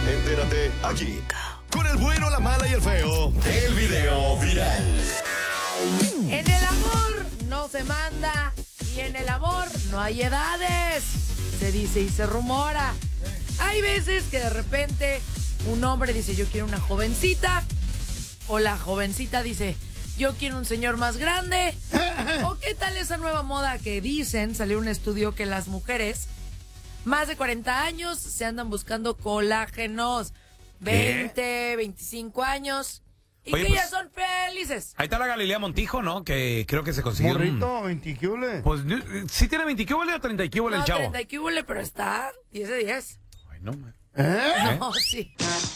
Entérate aquí. Con el bueno, la mala y el feo. El video viral. En el amor no se manda y en el amor no hay edades. Se dice y se rumora. Hay veces que de repente un hombre dice yo quiero una jovencita, o la jovencita dice yo quiero un señor más grande. ¿O qué tal esa nueva moda que dicen, salió un estudio que las mujeres más de 40 años se andan buscando colágenos? 20, 25 años. Y Oye, que pues, ya son felices. ahí está la Galilea Montijo, ¿no? Que creo que se consiguió Morrito, 20 kilos. Pues sí tiene 20 kilos o 30 kilos el No, chavo. 30 cúbole, pero está 10 de 10. Ay, no, man. No, sí.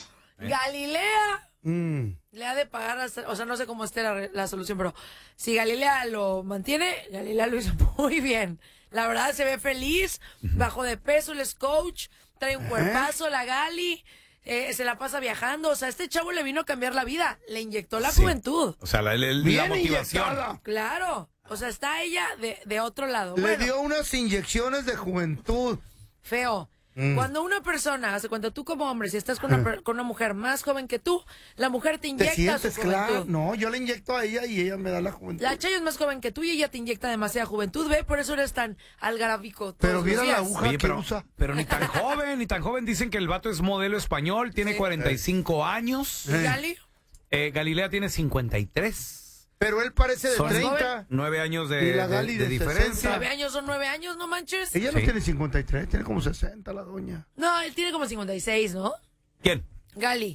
Galilea le ha de pagar, o sea, no sé cómo esté la solución, pero si Galilea lo mantiene, Galilea lo hizo muy bien. La verdad, se ve feliz, bajó de peso, él es coach, trae un cuerpazo, la Gali, se la pasa viajando. O sea, este chavo le vino a cambiar la vida, le inyectó la juventud. O sea, la motivación. Inyectada. Claro, o sea, está ella de otro lado. Le Bueno, dio unas inyecciones de juventud. feo. Cuando una persona, cuando tú como hombre, si estás con una mujer más joven que tú, la mujer te ¿Te inyecta sientes su claro? juventud. No, yo le inyecto a ella y ella me da la juventud. La Chayo es más joven que tú y ella te inyecta demasiada juventud, ¿ve? Por eso eres tan algarábico todos Pero los mira la días. aguja Oye, que usa. pero ni tan joven, ni tan joven. Dicen que el vato es modelo español, tiene 45 años. ¿Y Gali? Galilea tiene 53. Pero él parece de Son 30. 9 años Y de la Gali de diferencia. 9 años son 9 años, no manches. Ella no Sí. tiene 53, tiene como 60 la doña. No, él tiene como 56, ¿no? ¿Quién? Gali.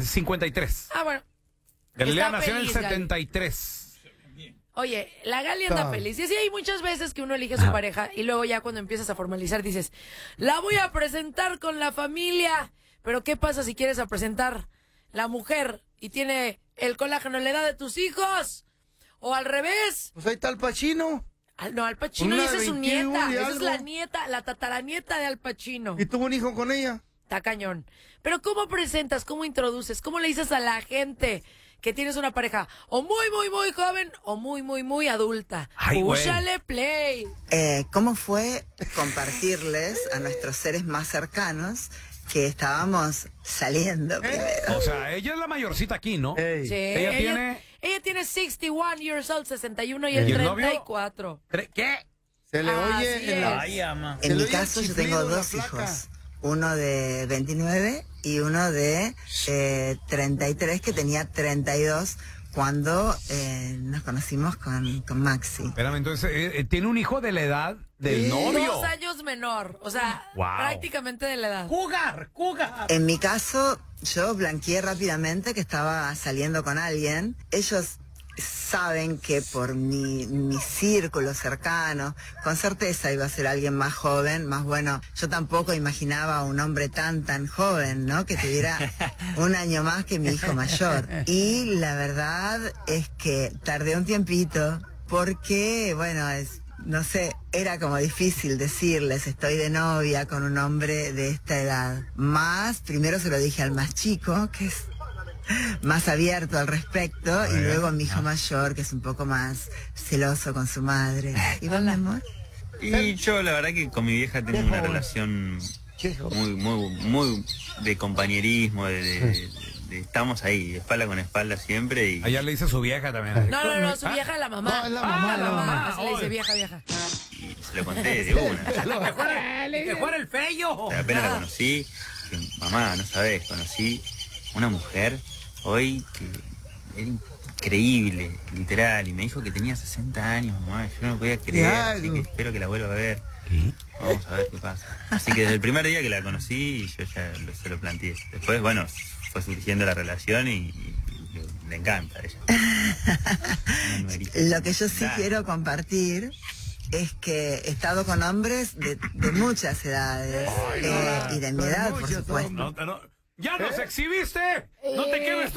53. Ah, bueno. Galilea Está nació feliz, en el Gali. 73. Oye, la Gali anda Está. feliz. Y así hay muchas veces que uno elige a su pareja y luego ya cuando empiezas a formalizar dices, la voy a presentar con la familia. Pero ¿qué pasa si quieres a presentar la mujer y tiene el colágeno en la edad de tus hijos? O al revés. Pues ahí está el Pacino. No, Al Pacino, Una y esa es su 21 nieta. y Esa es algo. la nieta, la tataranieta de Al Pacino. Y tuvo un hijo con ella. Está cañón. Pero ¿cómo presentas? ¿Cómo introduces? ¿Cómo le dices a la gente que tienes una pareja o muy, muy, muy joven o muy, muy, muy adulta? Ay, güey. Úsale play. ¿Cómo fue compartirles a nuestros seres más cercanos que estábamos saliendo primero? O sea, ella es la mayorcita aquí, ¿no? Ey. Sí, ella tiene 61 years old, 61 y ¿Y el el novio? 34. ¿Qué? Se le Así oye en la... es. ama. Se En le mi oye el caso yo chiflido tengo en la 2 placa. hijos, uno de 29 y uno de 33, que tenía 32 cuando nos conocimos con Maxi. Espérame, entonces, tiene un hijo de la edad del novio. 2 años menor, o sea, Wow. prácticamente de la edad. ¡Jugar! En mi caso, yo blanqueé rápidamente que estaba saliendo con alguien. Ellos saben que por mi círculo cercano, con certeza iba a ser alguien más joven, más bueno. Yo tampoco imaginaba a un hombre tan joven, ¿no? Que tuviera un año más que mi hijo mayor. Y la verdad es que tardé un tiempito porque, bueno, no sé, era como difícil decirles, estoy de novia con un hombre de esta edad. Más, primero se lo dije al más chico, que es más abierto al respecto, y luego a mi hijo mayor, que es un poco más celoso con su madre. ¿Y vos, mi amor? Y yo la verdad que con mi vieja tengo una relación muy de compañerismo, de estamos ahí, espalda con espalda siempre y Allá le dice su vieja también. No, su vieja es la mamá. No, es la mamá, la mamá. Así le Oye. dice vieja. se lo conté de una. ¡Que fuera el feyo! Apenas la conocí, dije, mamá, no sabes, conocí una mujer hoy que era increíble, literal, y me dijo que tenía 60 años, mamá, yo no lo podía creer, así que espero que la vuelva a ver. Vamos a ver qué pasa. Así que desde el primer día que la conocí, yo ya se lo planteé. Después, bueno, fue surgiendo la relación y le encanta a ella. Una numerita. Lo que yo sí quiero compartir es que he estado con hombres de muchas edades, y de mi edad, por supuesto. ¡Ya nos exhibiste! ¡No te quemes